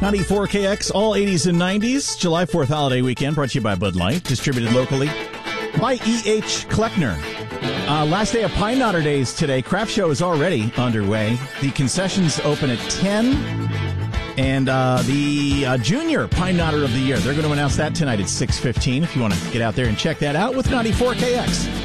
94KX, all 80s and 90s. July 4th holiday weekend brought to you by Bud Light, distributed locally by E.H. Kleckner. Last day of Pine Knotter Days today. Craft show is already underway. The concessions open at 10. And the Junior Pine Knotter of the Year, they're going to announce that tonight at 6:15 if you want to get out there and check that out with 94KX.